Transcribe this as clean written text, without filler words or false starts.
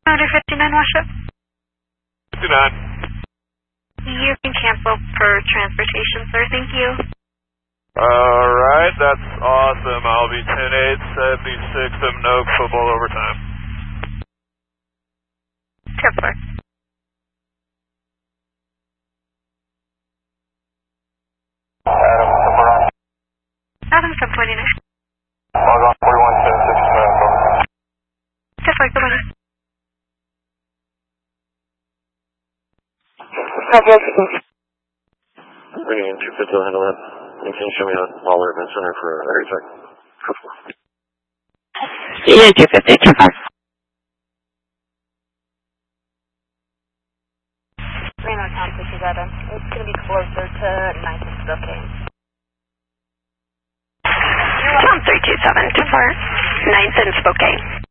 Order 59 Washup. 59. You can cancel per transportation, sir. Thank you. Alright, that's awesome. I'll be 10-8, 76 of Noke football overtime. 10-4. Adam 749. Log on 41-10-6 Noke. 10-4, good morning. Bringing in 250 to handle that. And can you show me a Waller Event Center for area check? Yeah, 250, 2-5. Reno Town 57. It's going to be closer to 9th and Spokane. Tom 327, 2-4, 9th and Spokane.